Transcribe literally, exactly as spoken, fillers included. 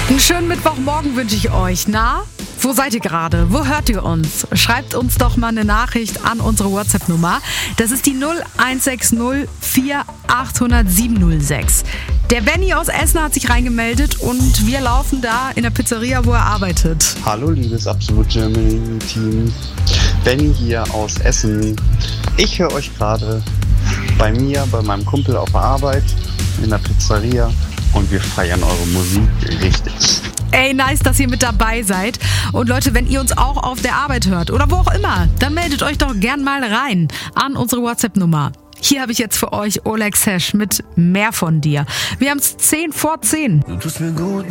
Einen schönen Mittwochmorgen wünsche ich euch. Na, wo seid ihr gerade? Wo hört ihr uns? Schreibt uns doch mal eine Nachricht an unsere WhatsApp-Nummer. Das ist die null eins sechs null vier acht null null sieben null sechs. Der Benny aus Essen hat sich reingemeldet und wir laufen da in der Pizzeria, wo er arbeitet. Hallo liebes Absolute Germany Team, Benny hier aus Essen. Ich höre euch gerade bei mir, bei meinem Kumpel auf der Arbeit in der Pizzeria und wir feiern eure Musik richtig. Ey, nice, dass ihr mit dabei seid. Und Leute, wenn ihr uns auch auf der Arbeit hört oder wo auch immer, dann meldet euch doch gern mal rein an unsere WhatsApp-Nummer. Hier habe ich jetzt für euch Oleg Sesh mit Mehr von dir. Wir haben es zehn vor zehn. Du tust mir gut.